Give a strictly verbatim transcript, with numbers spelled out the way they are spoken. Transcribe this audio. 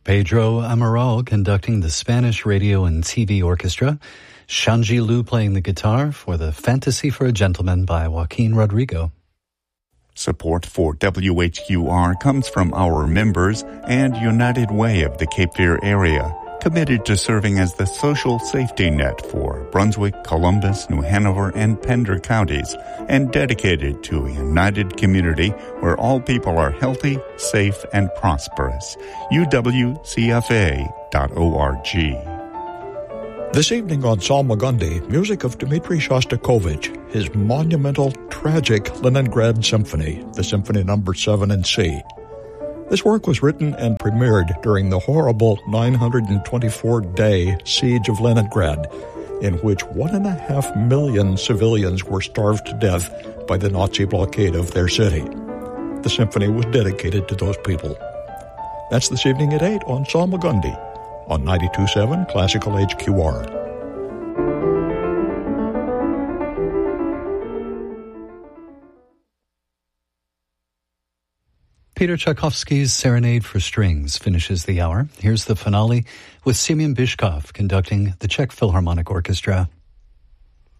Pedro Amaral conducting the Spanish Radio and T V Orchestra. Shanji Lu playing the guitar for the Fantasy for a Gentleman by Joaquin Rodrigo. Support for W H Q R comes from our members and United Way of the Cape Fear area, committed to serving as the social safety net for Brunswick, Columbus, New Hanover, and Pender counties, and dedicated to a united community where all people are healthy, safe, and prosperous. U W C F A dot org. This evening on Salmagundi, music of Dmitri Shostakovich, his monumental, tragic Leningrad Symphony, the Symphony Number seven in C. This work was written and premiered during the horrible nine hundred twenty-four day siege of Leningrad, in which one and a half million civilians were starved to death by the Nazi blockade of their city. The symphony was dedicated to those people. That's this evening at eight on Salmagundi, on ninety-two point seven Classical H Q R. Peter Tchaikovsky's Serenade for Strings finishes the hour. Here's the finale with Semyon Bychkov conducting the Czech Philharmonic Orchestra.